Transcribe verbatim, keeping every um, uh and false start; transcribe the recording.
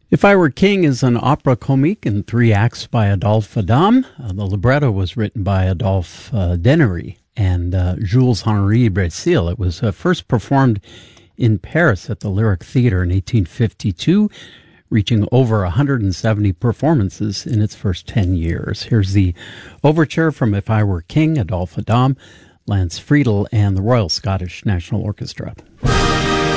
If I Were King is an opera comique in three acts by Adolphe Adam. Uh, the libretto was written by Adolphe uh, Denery and uh, Jules-Henri Brésil. It was uh, first performed in Paris at the Lyric Theatre in eighteen fifty-two, reaching over one hundred seventy performances in its first ten years. Here's the overture from If I Were King, Adolphe Adam, Lance Friedel, and the Royal Scottish National Orchestra.